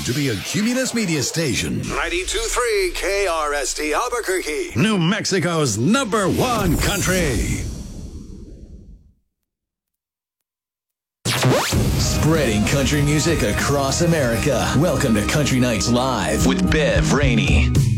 to be a Cumulus Media Station. 92.3 KRST Albuquerque. New Mexico's #1 country. Spreading country music across America. Welcome to Country Nights Live with Bev Rainey.